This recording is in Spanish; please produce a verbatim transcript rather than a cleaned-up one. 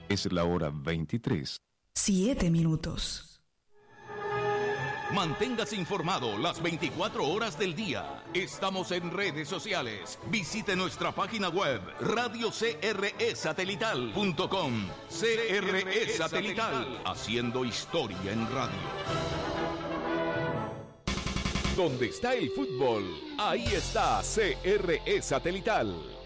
Es la hora veintitrés. Siete minutos. Manténgase informado las veinticuatro horas del día. Estamos en redes sociales. Visite nuestra página web radio c r e satelital punto com. C R E Satelital, haciendo historia en radio. Donde está el fútbol, ahí está C R E Satelital.